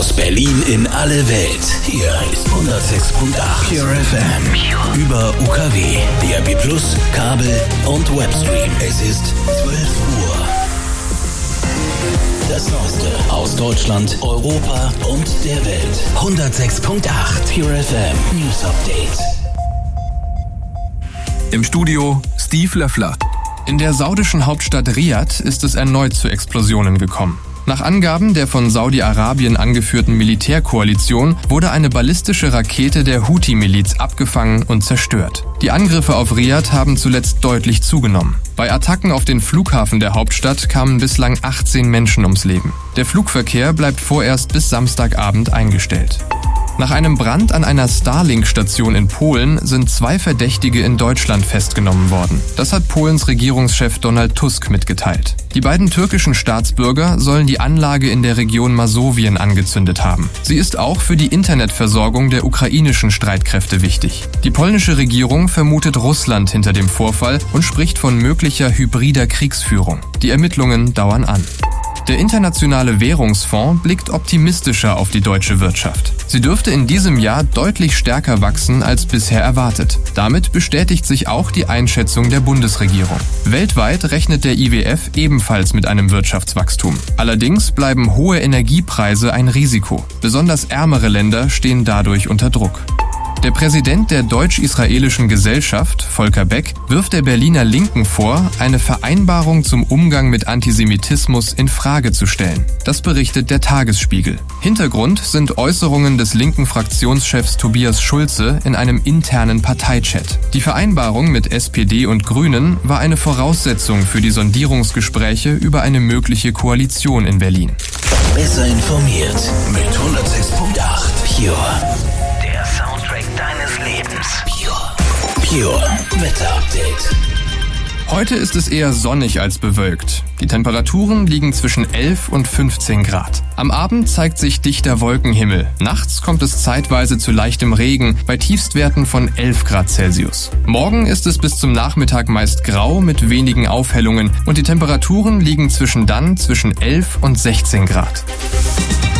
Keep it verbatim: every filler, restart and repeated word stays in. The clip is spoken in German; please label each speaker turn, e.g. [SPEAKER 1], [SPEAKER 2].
[SPEAKER 1] Aus Berlin in alle Welt. Hier ist hundertsechs Komma acht Pure F M. Über U K W, D A B plus, Kabel und Webstream. Es ist zwölf Uhr. Das Neueste aus Deutschland, Europa und der Welt. hundertsechs Komma acht Pure F M News Update.
[SPEAKER 2] Im Studio Steve Löffler. In der saudischen Hauptstadt Riad ist es erneut zu Explosionen gekommen. Nach Angaben der von Saudi-Arabien angeführten Militärkoalition wurde eine ballistische Rakete der Houthi-Miliz abgefangen und zerstört. Die Angriffe auf Riad haben zuletzt deutlich zugenommen. Bei Attacken auf den Flughafen der Hauptstadt kamen bislang achtzehn Menschen ums Leben. Der Flugverkehr bleibt vorerst bis Samstagabend eingestellt. Nach einem Brand an einer Starlink-Station in Polen sind zwei Verdächtige in Deutschland festgenommen worden. Das hat Polens Regierungschef Donald Tusk mitgeteilt. Die beiden türkischen Staatsbürger sollen die Anlage in der Region Masowien angezündet haben. Sie ist auch für die Internetversorgung der ukrainischen Streitkräfte wichtig. Die polnische Regierung vermutet Russland hinter dem Vorfall und spricht von möglicher hybrider Kriegsführung. Die Ermittlungen dauern an. Der Internationale Währungsfonds blickt optimistischer auf die deutsche Wirtschaft. Sie dürfte in diesem Jahr deutlich stärker wachsen als bisher erwartet. Damit bestätigt sich auch die Einschätzung der Bundesregierung. Weltweit rechnet der I W F ebenfalls mit einem Wirtschaftswachstum. Allerdings bleiben hohe Energiepreise ein Risiko. Besonders ärmere Länder stehen dadurch unter Druck. Der Präsident der Deutsch-Israelischen Gesellschaft, Volker Beck, wirft der Berliner Linken vor, eine Vereinbarung zum Umgang mit Antisemitismus in Frage zu stellen. Das berichtet der Tagesspiegel. Hintergrund sind Äußerungen des linken Fraktionschefs Tobias Schulze in einem internen Parteichat. Die Vereinbarung mit S P D und Grünen war eine Voraussetzung für die Sondierungsgespräche über eine mögliche Koalition in Berlin.
[SPEAKER 1] Besser informiert mit hundertsechs Komma acht Pure. Deines Lebens. Pure. Pure Wetter Update.
[SPEAKER 2] Heute ist es eher sonnig als bewölkt. Die Temperaturen liegen zwischen elf und fünfzehn Grad. Am Abend zeigt sich dichter Wolkenhimmel. Nachts kommt es zeitweise zu leichtem Regen bei Tiefstwerten von elf Grad Celsius. Morgen ist es bis zum Nachmittag meist grau mit wenigen Aufhellungen und die Temperaturen liegen zwischen dann zwischen elf und sechzehn Grad.